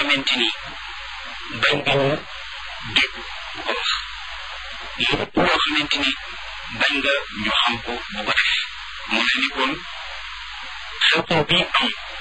xamante ni bañ nga ñu dégg bu ko wax lépp loo xamante ni bañ nga ñu xam ko bu ko def mu ne ni kon xew-xew bi am